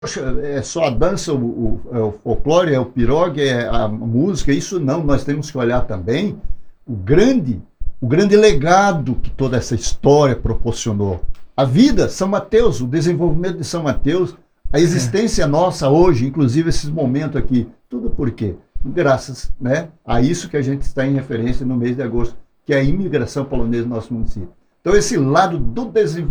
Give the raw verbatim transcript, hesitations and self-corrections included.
Poxa, é só a dança, o, o, é o folclore, é o pirogue, é a música, isso não, nós temos que olhar também o grande, o grande legado que toda essa história proporcionou. A vida, São Mateus, o desenvolvimento de São Mateus, a existência nossa hoje, inclusive esses momentos aqui, tudo por quê? Graças, né, a isso que a gente está em referência no mês de agosto, que é a imigração polonesa no nosso município. Então esse lado do desenvolvimento